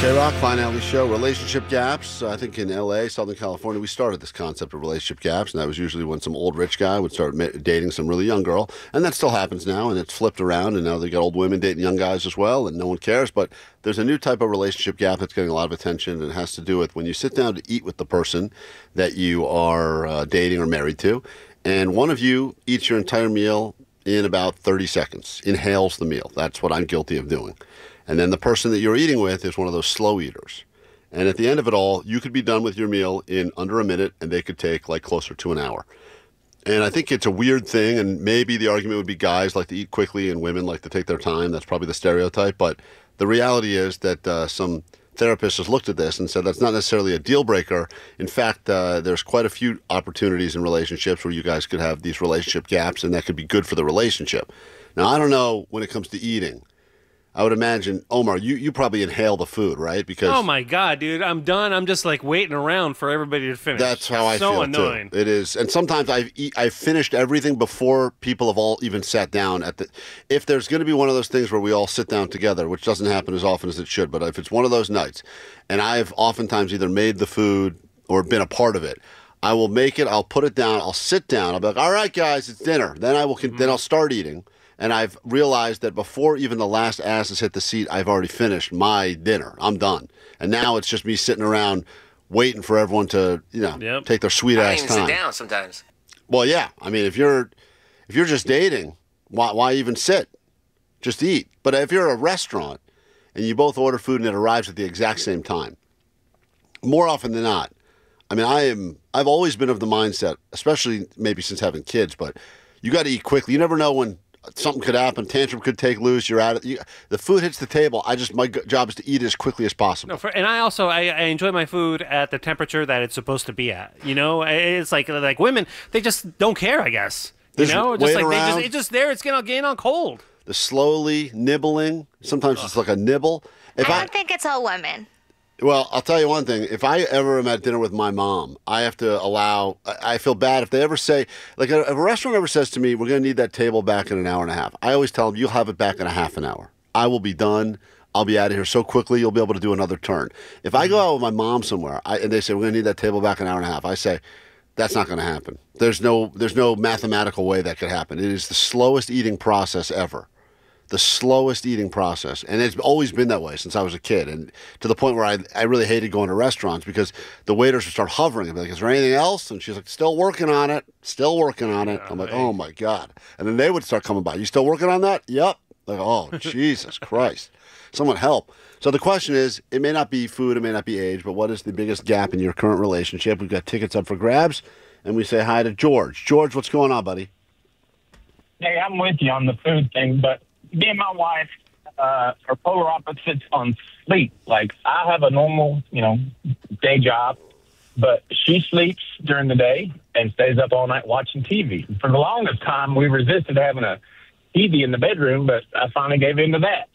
K-Rock, Fine Alley Show, relationship gaps. I think in L.A., Southern California, we started this concept of relationship gaps, and that was usually when some old rich guy would start dating some really young girl, and that still happens now, and it's flipped around, and now they got old women dating young guys as well, and no one cares, but there's a new type of relationship gap that's getting a lot of attention, and it has to do with when you sit down to eat with the person that you are dating or married to, and one of you eats your entire meal in about 30 seconds, inhales the meal. That's what I'm guilty of doing. And then the person that you're eating with is one of those slow eaters. And at the end of it all, you could be done with your meal in under a minute, and they could take like closer to an hour. And I think it's a weird thing, and maybe the argument would be guys like to eat quickly and women like to take their time. That's probably the stereotype. But the reality is that some therapist has looked at this and said that's not necessarily a deal breaker. In fact, there's quite a few opportunities in relationships where you guys could have these relationship gaps, and that could be good for the relationship. Now, I don't know when it comes to eating. I would imagine, Omar, you probably inhale the food, right? Because oh my God, dude, I'm done. I'm just like waiting around for everybody to finish. That's how I feel annoying. Too. It is, and sometimes I've finished everything before people have all even sat down at the. If there's going to be one of those things where we all sit down together, which doesn't happen as often as it should, but if it's one of those nights, and I've oftentimes either made the food or been a part of it, I will make it. I'll put it down. I'll sit down. I'll be like, all right, guys, it's dinner. Then I will. Then I'll start eating. And I've realized that before even the last ass has hit the seat, I've already finished my dinner. I'm done. And now it's just me sitting around waiting for everyone to, take their sweet ass time. I don't even sit down sometimes. Well, yeah. I mean, if you're just dating, why even sit? Just eat. But if you're at a restaurant and you both order food and it arrives at the exact same time, more often than not, I mean, I've always been of the mindset, especially maybe since having kids, but you got to eat quickly. You never know when something could happen, tantrum could take loose, you're at it. The food hits the table. My job is to eat it as quickly as possible. No, and I enjoy my food at the temperature that it's supposed to be at. It's like women, they just don't care, I guess. Just like it's just there. It's getting on cold. The slowly nibbling. Sometimes it's like a nibble. I don't think it's all women. Well, I'll tell you one thing. If I ever am at dinner with my mom, I have to allow, I feel bad if they ever say, like if a restaurant ever says to me, we're going to need that table back in an hour and a half. I always tell them, you'll have it back in a half an hour. I will be done. I'll be out of here so quickly, you'll be able to do another turn. If I go out with my mom somewhere and they say, we're going to need that table back in an hour and a half, I say, that's not going to happen. There's no mathematical way that could happen. It is the slowest eating process ever. The slowest eating process. And it's always been that way since I was a kid. And to the point where I really hated going to restaurants because the waiters would start hovering and be like, is there anything else? And she's like, still working on it. Still working on it. I'm like, oh my God. And then they would start coming by. You still working on that? Yep. Like, oh, Jesus Christ. Someone help. So the question is, it may not be food, it may not be age, but what is the biggest gap in your current relationship? We've got tickets up for grabs. And we say hi to George. George, what's going on, buddy? Hey, I'm with you on the food thing, but me and my wife are polar opposites on sleep. Like, I have a normal, day job, but she sleeps during the day and stays up all night watching TV. For the longest time, we resisted having a TV in the bedroom, but I finally gave in to that.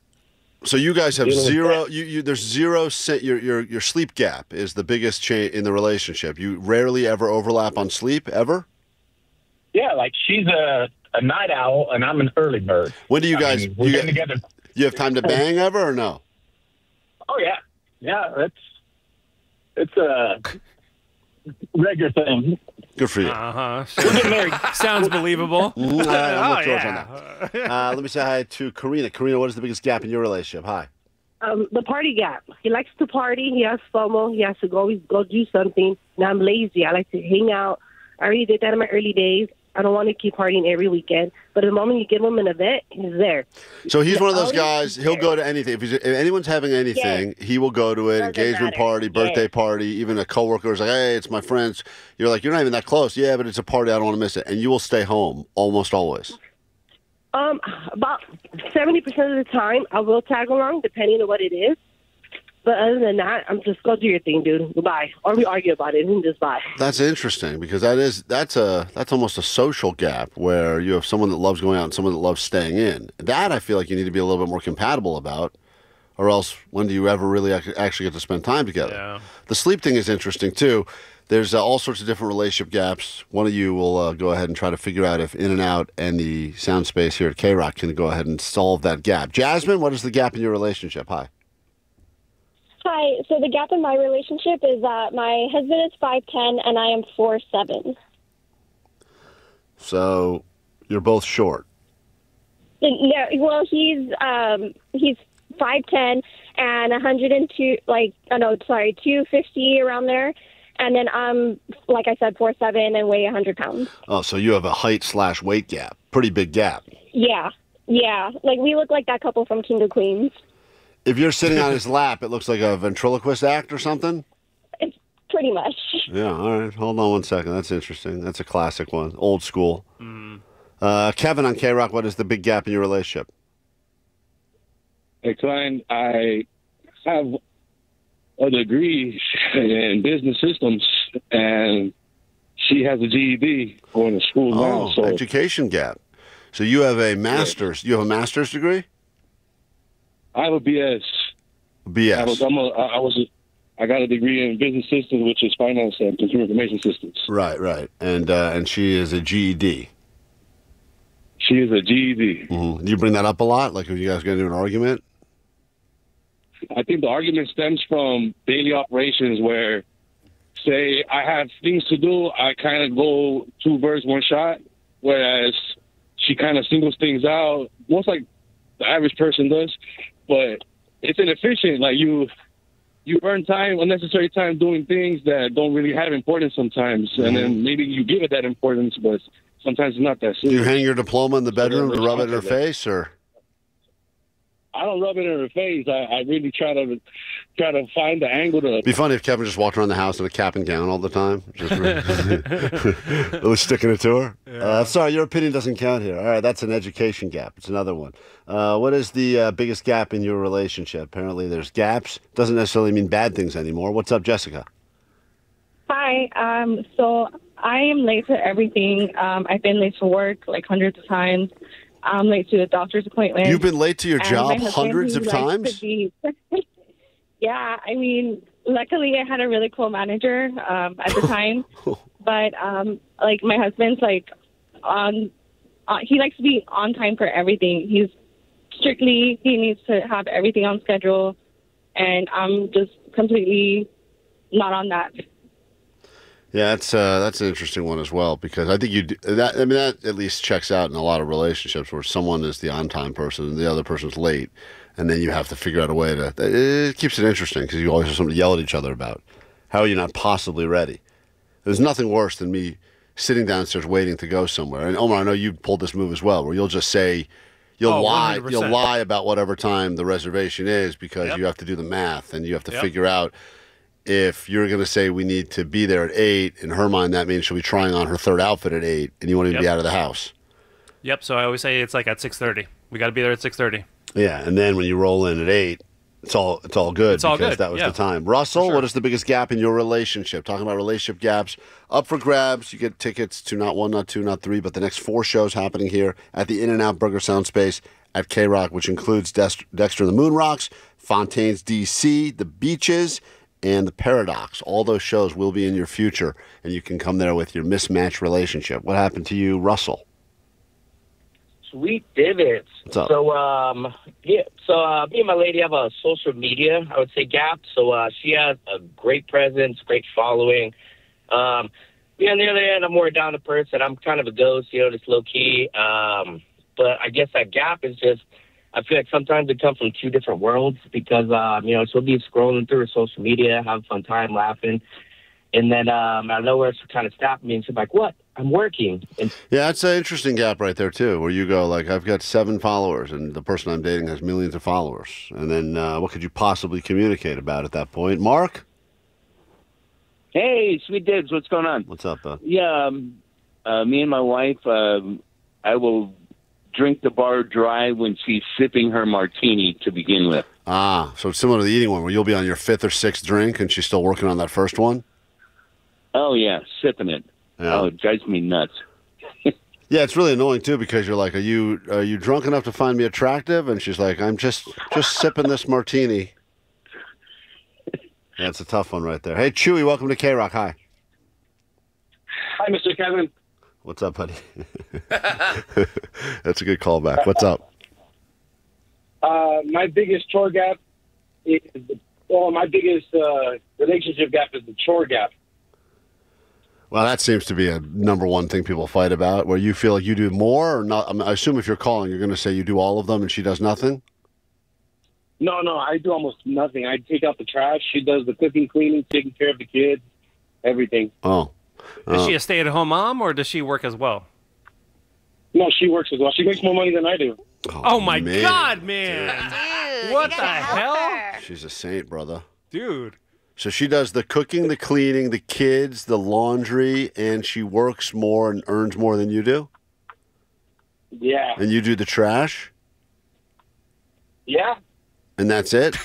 So you guys have zero. There's zero. Your sleep gap is the biggest change in the relationship. You rarely ever overlap on sleep ever. Yeah, like she's a night owl and I'm an early bird. When do you guys? We've been together. You have time to bang ever or no? Oh yeah. It's a regular thing. Good for you. Sounds believable. Let me say hi to Karina. Karina, what is the biggest gap in your relationship? Hi. The party gap. He likes to party. He has FOMO. He has to always go do something. Now I'm lazy. I like to hang out. I already did that in my early days. I don't want to keep partying every weekend. But the moment you give him an event, he's there. So he's one of those guys, he'll go to anything. If anyone's having anything, he will go to it. Engagement party, birthday party, even a coworker is like, hey, it's my friends. You're like, you're not even that close. Yeah, but it's a party. I don't want to miss it. And you will stay home almost always. About 70% of the time, I will tag along, depending on what it is. But other than that, I'm just go do your thing, dude. Goodbye. Or we argue about it and just bye. That's interesting because that's almost a social gap where you have someone that loves going out and someone that loves staying in. That I feel like you need to be a little bit more compatible about, or else when do you ever really actually get to spend time together? Yeah. The sleep thing is interesting too. There's all sorts of different relationship gaps. One of you will go ahead and try to figure out if In-N-Out and the sound space here at K-Rock can go ahead and solve that gap. Jasmine, what is the gap in your relationship? Hi. So the gap in my relationship is that my husband is 5'10" and I am 4'7". So you're both short. No, well, he's 5'10" and 102, 250 around there. And then I'm, like I said, 4'7" and weigh 100 pounds. Oh, so you have a height/weight gap. Pretty big gap. Yeah. Like, we look like that couple from King of Queens. If you're sitting on his lap, it looks like a ventriloquist act or something? It's pretty much. Yeah, all right. Hold on one second. That's interesting. That's a classic one. Old school. Kevin on K-Rock, what is the big gap in your relationship? Hey, Klein, I have a degree in business systems, and she has a GED going to school now. So education gap. So you have a master's. You have a master's degree? I have a BS. BS. I got a degree in business systems, which is finance and consumer information systems. Right. And she is a GED. She is a GED. Mm-hmm. Do you bring that up a lot? Like, if you guys get into an argument? I think the argument stems from daily operations where, say, I have things to do, I kind of go 2 birds, 1 shot, whereas she kind of singles things out, most like the average person does, but it's inefficient. Like, you burn time, unnecessary time doing things that don't really have importance sometimes, and then maybe you give it that importance, but sometimes it's not that serious. You hang your diploma in the bedroom to rub it in her face, or? I don't rub it in her face. I really try to find the angle to. It'd be funny if Kevin just walked around the house in a cap and gown all the time, just really sticking it to her. Yeah. Sorry, your opinion doesn't count here. All right, that's an education gap. It's another one. What is the biggest gap in your relationship? Apparently, there's gaps. Doesn't necessarily mean bad things anymore. What's up, Jessica? Hi. So I am late to everything. I've been late to work like hundreds of times. I'm late to a doctor's appointment. You've been late to your job hundreds of times? Yeah, I mean, luckily I had a really cool manager at the time. But, like, my husband's, like, he likes to be on time for everything. He needs to have everything on schedule. And I'm just completely not on that. Yeah, that's an interesting one as well, because I think that at least checks out in a lot of relationships where someone is the on-time person and the other person's late, and then you have to figure out a way to. It keeps it interesting because you always have something to yell at each other about. How are you not possibly ready? There's nothing worse than me sitting downstairs waiting to go somewhere. And Omar, I know you pulled this move as well, where you'll just say. You'll lie. 100%. You'll lie about whatever time the reservation is because you have to do the math and you have to figure out. If you're going to say we need to be there at 8, in her mind, that means she'll be trying on her third outfit at 8, and you won't even be out of the house. Yep, so I always say it's like at 6:30. We got to be there at 6:30. Yeah, and then when you roll in at 8, it's all good because that was the time. Russell, what is the biggest gap in your relationship? Talking about relationship gaps. Up for grabs. You get tickets to not 1, not 2, not 3, but the next 4 shows happening here at the In-N-Out Burger Sound Space at K-Rock, which includes Dexter and the Moon Rocks, Fontaines DC, The Beaches, and The Paradox. All those shows will be in your future, and you can come there with your mismatched relationship. What happened to you, Russell? Sweet divots. What's up? So, me and my lady have a social media, I would say, gap. So, she has a great presence, great following. Me on the other hand, I'm more down to person. I'm kind of a ghost, just low-key. But I guess that gap is just, I feel like sometimes it comes from 2 different worlds because, she'll be scrolling through her social media, have a fun time laughing. And then out of nowhere, she'll kind of stop me and she's like, what? I'm working. And yeah, that's an interesting gap right there, too, where you go, like, I've got 7 followers and the person I'm dating has millions of followers. And then what could you possibly communicate about at that point? Mark? Hey, Sweet Dibs, what's going on? What's up, bud? Yeah, me and my wife, I will drink the bar dry when she's sipping her martini to begin with. Ah, so it's similar to the eating one, where you'll be on your 5th or 6th drink and she's still working on that first one? Oh, yeah, sipping it. Yeah. Oh, it drives me nuts. Yeah, it's really annoying, too, because you're like, are you drunk enough to find me attractive? And she's like, I'm just sipping this martini. That's a tough one right there. Hey, Chewy, welcome to K-Rock. Hi. Hi, Mr. Kevin. What's up, buddy? That's a good callback. What's up? My biggest chore gap is Well, my biggest relationship gap is the chore gap. Well, that seems to be a number one thing people fight about, where you feel like you do more or not. I assume if you're calling, you're going to say you do all of them and she does nothing? No, I do almost nothing. I take out the trash. She does the cooking, cleaning, taking care of the kids, everything. Oh. Is she a stay-at-home mom, or does she work as well? No, she works as well. She makes more money than I do. Oh my God, man! Dude, What the hell? She's a saint, brother. Dude. So she does the cooking, the cleaning, the kids, the laundry, and she works more and earns more than you do? Yeah. And you do the trash? Yeah. And that's it?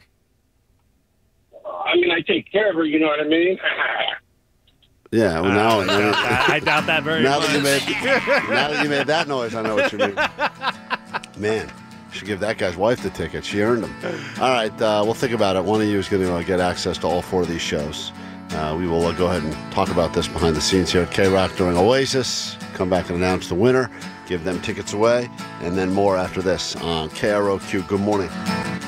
I mean, I take care of her, you know what I mean? Yeah, well, now I doubt that very now much. Now that you made that noise, I know what you mean. Man, should give that guy's wife the ticket. She earned them. All right, we'll think about it. One of you is going to get access to all 4 of these shows. We will go ahead and talk about this behind the scenes here at K-Rock during Oasis. Come back and announce the winner, give them tickets away, and then more after this on KROQ. Good morning.